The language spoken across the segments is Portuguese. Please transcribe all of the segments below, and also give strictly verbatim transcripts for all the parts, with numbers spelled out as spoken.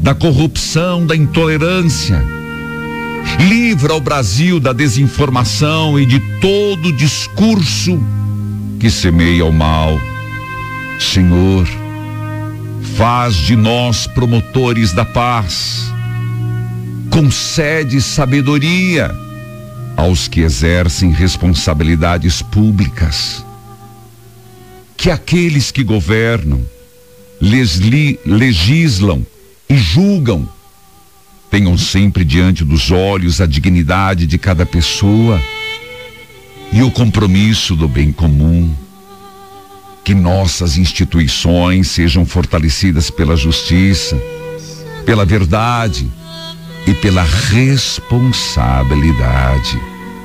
da corrupção, da intolerância. Livra o Brasil da desinformação e de todo discurso que semeia o mal. Senhor, faz de nós promotores da paz. Concede sabedoria aos que exercem responsabilidades públicas. Que aqueles que governam, lesli, legislam e julgam tenham sempre diante dos olhos a dignidade de cada pessoa e o compromisso do bem comum. Que nossas instituições sejam fortalecidas pela justiça, pela verdade e pela responsabilidade.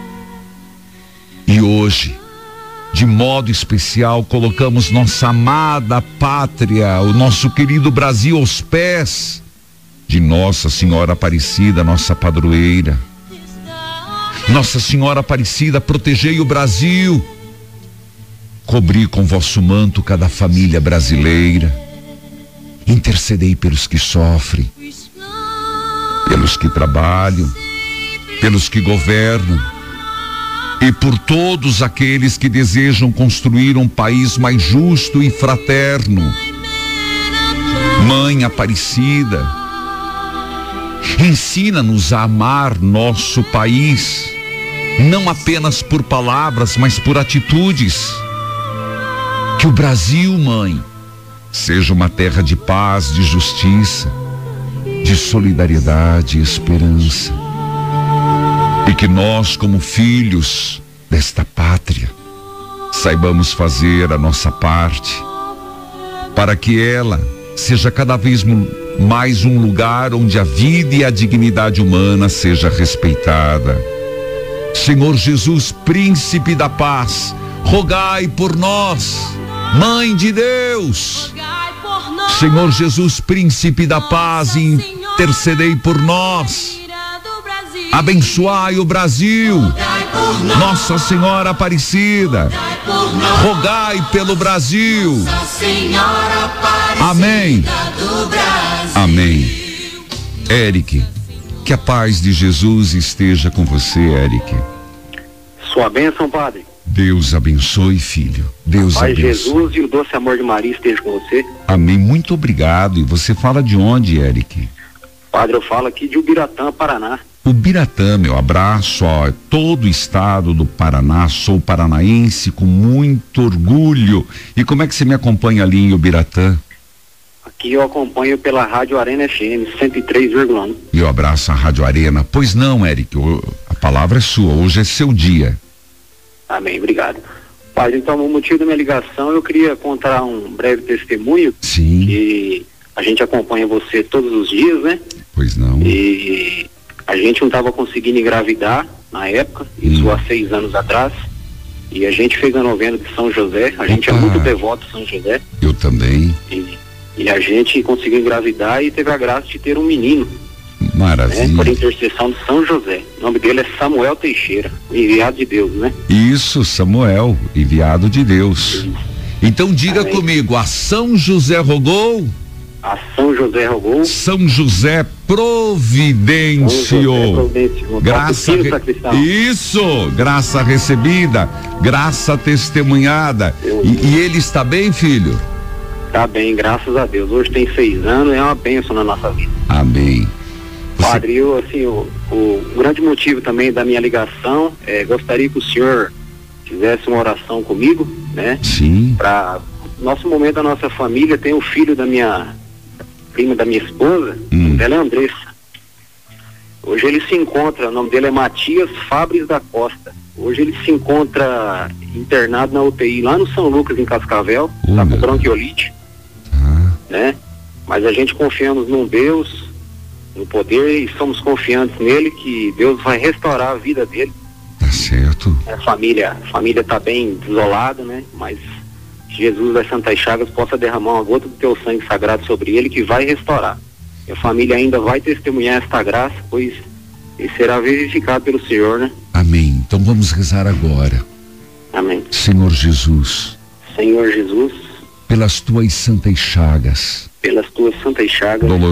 E hoje, de modo especial, colocamos nossa amada pátria, o nosso querido Brasil, aos pés de Nossa Senhora Aparecida, nossa padroeira. Nossa Senhora Aparecida, protegei o Brasil. Cobri com vosso manto cada família brasileira. Intercedei pelos que sofrem, pelos que trabalham, pelos que governam e por todos aqueles que desejam construir um país mais justo e fraterno. Mãe Aparecida, ensina-nos a amar nosso país, não apenas por palavras, mas por atitudes. Que o Brasil, Mãe, seja uma terra de paz, de justiça, de solidariedade e esperança. E que nós, como filhos desta pátria, saibamos fazer a nossa parte para que ela seja cada vez mais um lugar onde a vida e a dignidade humana seja respeitada. Senhor Jesus, Príncipe da Paz, rogai por nós. Mãe de Deus, Senhor Jesus, Príncipe da Paz, intercedei por nós. Abençoai o Brasil. Nossa Senhora Aparecida, rogai pelo Brasil. Amém. Amém. Eric, que a paz de Jesus esteja com você, Eric. Sua bênção, Padre. Deus abençoe, filho. Deus Pai abençoe. Jesus e o doce amor de Maria esteja com você. Amém. Muito obrigado. E você fala de onde, Eric? Padre, eu falo aqui de Ubiratã, Paraná. Ubiratã, meu abraço a todo o estado do Paraná. Sou paranaense com muito orgulho. E como é que você me acompanha ali em Ubiratã? Aqui eu acompanho pela Rádio Arena F M cento e três vírgula um. E eu abraço a Rádio Arena. Pois não, Eric, a palavra é sua. Hoje é seu dia. Amém, obrigado. Padre, então, o motivo da minha ligação, eu queria contar um breve testemunho. Sim. Que a gente acompanha você todos os dias, né? Pois não. E a gente não estava conseguindo engravidar na época, isso hum. há seis anos atrás. E a gente fez a novena de São José. A gente Opa. é muito devoto de São José. Eu também. E, e a gente conseguiu engravidar e teve a graça de ter um menino. Maravilha. Né, por intercessão de São José. O nome dele é Samuel Teixeira, enviado de Deus, né? Isso, Samuel, enviado de Deus. Isso. Então diga Amém. Comigo, a São José rogou, a São José rogou, São José providenciou. São José providenciou. Graça re... Isso, graça recebida, graça testemunhada. E, e ele está bem, filho? Está bem, graças a Deus. Hoje tem seis anos, é uma bênção na nossa vida. Amém. Padre, eu, assim, o, o grande motivo também da minha ligação, é, gostaria que o senhor fizesse uma oração comigo, né? Sim. Para nosso momento, a nossa família tem o filho da minha prima, da minha esposa, hum. dela é Andressa. Hoje ele se encontra, o nome dele é Matias Fabres da Costa. Hoje ele se encontra internado na U T I lá no São Lucas, em Cascavel, oh, tá com bronquiolite, ah. né? Mas a gente confiamos num Deus, no poder, e somos confiantes nele, que Deus vai restaurar a vida dele. Tá certo. A família, a família tá bem desolada, né? Mas Jesus das Santas Chagas possa derramar uma gota do teu sangue sagrado sobre ele, que vai restaurar. E a família ainda vai testemunhar esta graça, pois ele será verificado pelo Senhor, né? Amém. Então vamos rezar agora. Amém. Senhor Jesus. Senhor Jesus. Pelas tuas santas chagas. Pelas tuas santas chagas.